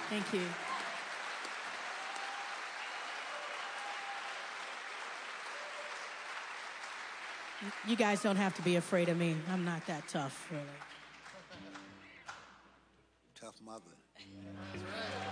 Thank you. You guys don't have to be afraid of me. I'm not that tough, really. Tough mother.